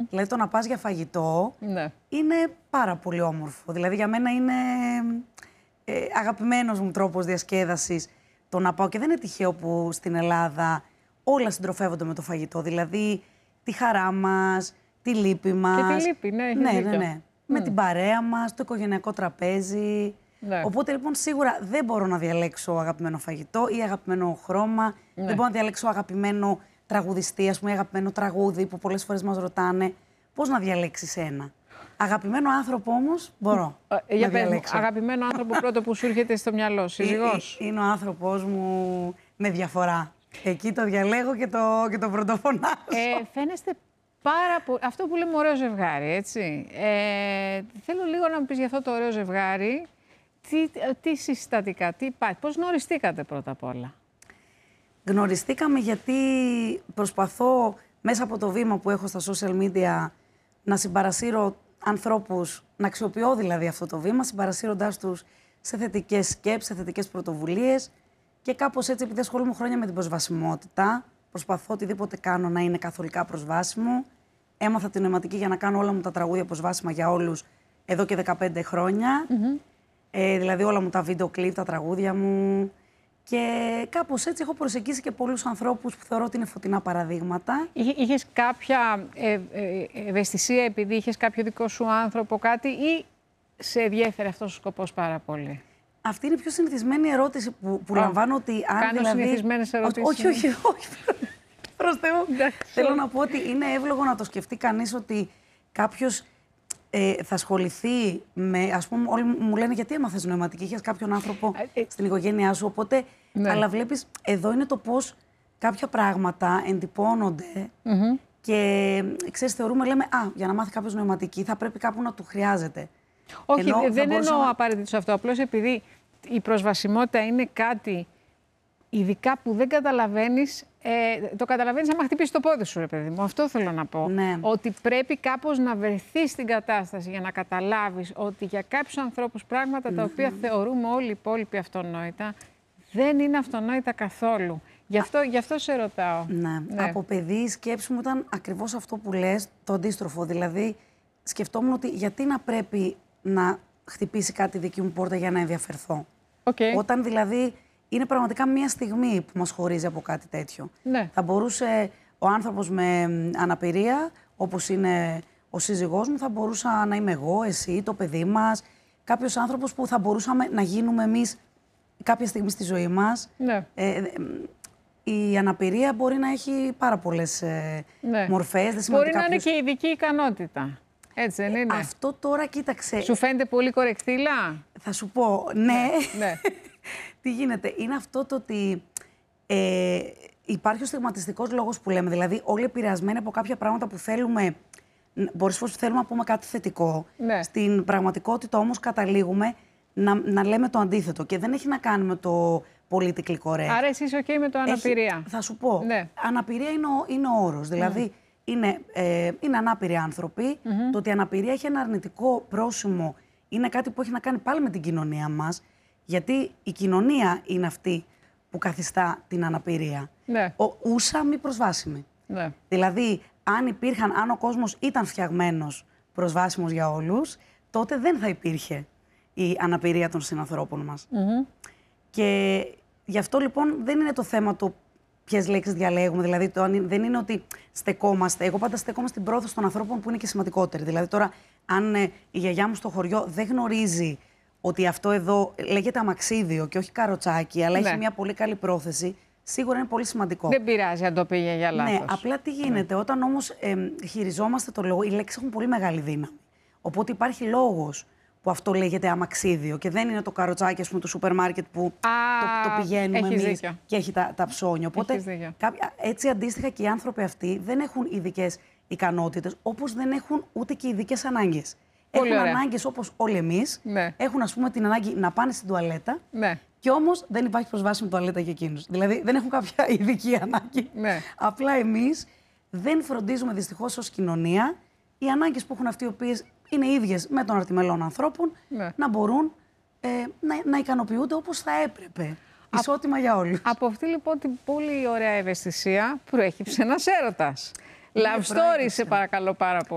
Δηλαδή το να πας για φαγητό είναι πάρα πολύ όμορφο. Δηλαδή για μένα είναι αγαπημένος μου τρόπος διασκέδασης το να πάω. Και δεν είναι τυχαίο που στην Ελλάδα όλα συντροφεύονται με το φαγητό. Δηλαδή τη χαρά μας, τη λύπη μας. Και τη λύπη, ναι. Με την παρέα μας, το οικογενειακό τραπέζι. Ναι. Οπότε λοιπόν σίγουρα δεν μπορώ να διαλέξω αγαπημένο φαγητό ή αγαπημένο χρώμα. Δεν μπορώ να διαλέξω αγαπημένο τραγουδιστή, ας πούμε, αγαπημένο τραγούδι που πολλές φορές μας ρωτάνε πώς να διαλέξεις ένα. Αγαπημένο άνθρωπο όμως μπορώ να διαλέξω. Αγαπημένο άνθρωπο πρώτο που σου έρχεται στο μυαλό, σύζυγός. Είναι ο άνθρωπός μου με διαφορά. Εκεί το διαλέγω και το πρωτοφωνάζω. Φαίνεστε πάρα πολύ. Αυτό που λέμε ωραίο ζευγάρι, έτσι. Θέλω λίγο να μου πεις για αυτό το ωραίο ζευγάρι. Τι συστατικά, τι υπάρχει, πώς γνωριστήκατε πρώτα απ' όλα? Γνωριστήκαμε γιατί προσπαθώ μέσα από το βήμα που έχω στα social media να συμπαρασύρω ανθρώπους, να αξιοποιώ δηλαδή αυτό το βήμα, συμπαρασύροντάς τους σε θετικές σκέψεις, σε θετικές πρωτοβουλίες και κάπως έτσι, επειδή ασχολούμαι χρόνια με την προσβασιμότητα, προσπαθώ οτιδήποτε κάνω να είναι καθολικά προσβάσιμο. Έμαθα την νοηματική για να κάνω όλα μου τα τραγούδια προσβάσιμα για όλους εδώ και 15 χρόνια. Δηλαδή όλα μου τα βίντεο κλιπ, τα τραγούδια μου. Και κάπως έτσι έχω προσεγγίσει και πολλούς ανθρώπους που θεωρώ ότι είναι φωτεινά παραδείγματα. Είχες κάποια ευαισθησία επειδή είχες κάποιο δικό σου άνθρωπο, κάτι, ή σε ενδιέφερε αυτός ο σκοπός πάρα πολύ? Αυτή είναι η πιο συνηθισμένη ερώτηση που λαμβάνω, ότι αν κάνω δηλαδή... συνηθισμένες ερωτήσεις. Όχι. Προς Θεού. Θέλω να πω ότι είναι εύλογο να το σκεφτεί κανείς ότι κάποιος θα ασχοληθεί με, ας πούμε, όλοι μου λένε γιατί έμαθες νοηματική, είχες κάποιον άνθρωπο στην οικογένειά σου, οπότε, αλλά βλέπεις, εδώ είναι το πώς κάποια πράγματα εντυπώνονται και, ξέρεις, θεωρούμε, λέμε, για να μάθει κάποιος νοηματική θα πρέπει κάπου να του χρειάζεται. Όχι, δεν εννοώ απαραίτητο αυτό, απλώς επειδή η προσβασιμότητα είναι κάτι ειδικά που δεν καταλαβαίνεις, το καταλαβαίνεις άμα χτυπήσεις το πόδι σου, ρε παιδί μου. Αυτό θέλω να πω. Ναι. Ότι πρέπει κάπως να βρεθείς στην κατάσταση για να καταλάβεις ότι για κάποιους ανθρώπους πράγματα τα οποία θεωρούμε όλοι οι υπόλοιποι αυτονόητα, δεν είναι αυτονόητα καθόλου. Γι' αυτό σε ρωτάω. Ναι. Από παιδί η σκέψη μου ήταν ακριβώς αυτό που λες, το αντίστροφο. Δηλαδή, σκεφτόμουν ότι γιατί να πρέπει να χτυπήσει κάτι δική μου πόρτα για να ενδιαφερθώ. Όταν δηλαδή είναι πραγματικά μία στιγμή που μας χωρίζει από κάτι τέτοιο. Ναι. Θα μπορούσε ο άνθρωπος με αναπηρία, όπως είναι ο σύζυγός μου, θα μπορούσα να είμαι εγώ, εσύ, το παιδί μας, κάποιος άνθρωπος που θα μπορούσαμε να γίνουμε εμείς κάποια στιγμή στη ζωή μας. Ναι. Η αναπηρία μπορεί να έχει πάρα πολλές μορφές. Μπορεί να είναι και ειδική ικανότητα. Έτσι δεν είναι? Αυτό τώρα, κοίταξε. Σου φαίνεται πολύ κορεκτήλα? Θα σου πω, ναι. Ναι. Τι γίνεται, είναι αυτό το ότι υπάρχει ο στιγματιστικός λόγος που λέμε. Δηλαδή, όλοι επηρεασμένοι από κάποια πράγματα που θέλουμε, πολλές φορές θέλουμε να πούμε κάτι θετικό. Ναι. Στην πραγματικότητα όμως καταλήγουμε να λέμε το αντίθετο. Και δεν έχει να κάνει με το politically correct. Άρα εσύ είσαι OK με το αναπηρία? Θα σου πω. Ναι. Αναπηρία είναι ο όρος. Δηλαδή, είναι ανάπηροι άνθρωποι. Το ότι η αναπηρία έχει ένα αρνητικό πρόσημο είναι κάτι που έχει να κάνει πάλι με την κοινωνία μας. Γιατί η κοινωνία είναι αυτή που καθιστά την αναπηρία. Ναι. Ούσα μη προσβάσιμη. Ναι. Δηλαδή, αν ο κόσμος ήταν φτιαγμένος προσβάσιμος για όλους, τότε δεν θα υπήρχε η αναπηρία των συνανθρώπων μας. Και γι' αυτό λοιπόν δεν είναι το θέμα το ποιες λέξεις διαλέγουμε. Δηλαδή, δεν είναι ότι στεκόμαστε. Εγώ πάντα στεκόμαι στην πρόθεση των ανθρώπων που είναι και σημαντικότερη. Δηλαδή, τώρα, αν η γιαγιά μου στο χωριό δεν γνωρίζει ότι αυτό εδώ λέγεται αμαξίδιο και όχι καροτσάκι, αλλά έχει μια πολύ καλή πρόθεση, σίγουρα είναι πολύ σημαντικό. Δεν πειράζει αν το πήγε για λάθος. Ναι, απλά τι γίνεται, όταν όμως χειριζόμαστε το λόγο, οι λέξεις έχουν πολύ μεγάλη δύναμη. Οπότε υπάρχει λόγος που αυτό λέγεται αμαξίδιο και δεν είναι το καροτσάκι, ας πούμε, του σούπερ μάρκετ που το πηγαίνουμε εμείς και έχει τα ψώνια. Οπότε έτσι αντίστοιχα και οι άνθρωποι αυτοί δεν έχουν ειδικές ικανότητες, όπως δεν έχουν ούτε και ειδικές ανάγκες. Έχουν ανάγκες όπως όλοι εμείς. Ναι. Έχουν, ας πούμε, την ανάγκη να πάνε στην τουαλέτα. Ναι. Και όμως δεν υπάρχει προσβάσιμη τουαλέτα για εκείνους. Δηλαδή δεν έχουν κάποια ειδική ανάγκη. Ναι. Απλά εμείς δεν φροντίζουμε δυστυχώς ως κοινωνία οι ανάγκες που έχουν αυτοί οι οποίες είναι ίδιες με των αρτιμελών ανθρώπων να μπορούν να ικανοποιούνται όπως θα έπρεπε. Ισότιμα για όλους. Από αυτή λοιπόν την πολύ ωραία ευαισθησία προέκυψε ένας έρωτας. Love story, σε παρακαλώ πάρα πολύ.